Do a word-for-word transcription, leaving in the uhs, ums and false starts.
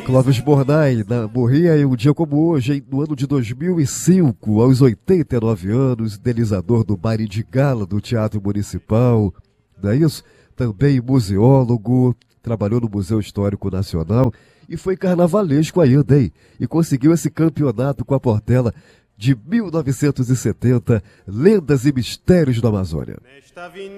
Clóvis Bornai na, morria em um dia como hoje, em, no ano de dois mil e cinco, aos oitenta e nove anos, idealizador do baile de gala do Teatro Municipal, não é isso? Também museólogo, trabalhou no Museu Histórico Nacional e foi carnavalesco ainda, hein? E conseguiu esse campeonato com a Portela de mil novecentos e setenta, Lendas e Mistérios da Amazônia.